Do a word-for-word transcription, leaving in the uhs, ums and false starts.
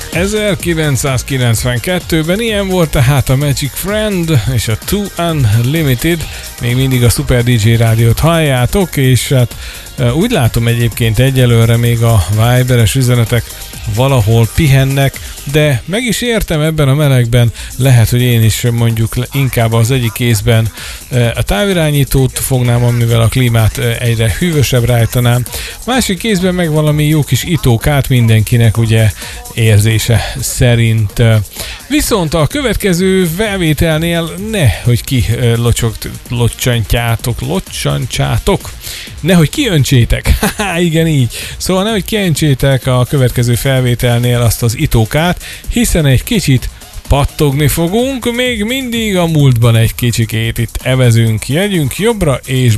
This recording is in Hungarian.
ezerkilencszázkilencvenkettőben ilyen volt tehát a Magic Friend és a Too Unlimited. Még mindig a Super dé dzsé rádiót halljátok, és hát úgy látom egyébként egyelőre még a Viberes üzenetek valahol pihennek, de meg is értem ebben a melegben, lehet, hogy én is mondjuk inkább az egyik kézben a távirányítót fognám, amivel a klímát egyre hűvösebbre állítanám, a másik kézben meg valami jó kis itókát mindenkinek ugye érzése szerint. Viszont a következő felvételnél ne, hogy ki locsogt, locsantjátok, locsantsátok, nehogy kiöntsétek. Haha, igen így. Szóval nehogy kiöntsétek a következő felvételnél azt az itókát, hiszen egy kicsit pattogni fogunk, még mindig a múltban egy kicsikét itt evezünk, jegyünk jobbra és